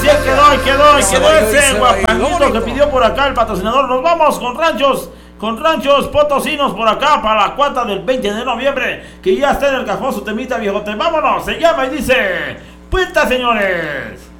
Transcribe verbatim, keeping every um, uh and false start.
sí, quedó, quedó, quedó ese guapanguito que pidió por acá el patrocinador. Nos vamos con ranchos, con ranchos potosinos por acá para la cuata del veinte de noviembre, que ya está en el cajón su temita viejote. Vámonos, se llama y dice, ¡puesta, señores!